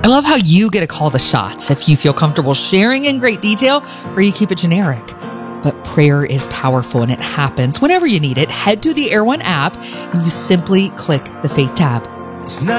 I love how you get to call the shots if you feel comfortable sharing in great detail or you keep it generic. But prayer is powerful and it happens whenever you need it. Head to the Air One app and you simply click the Faith tab.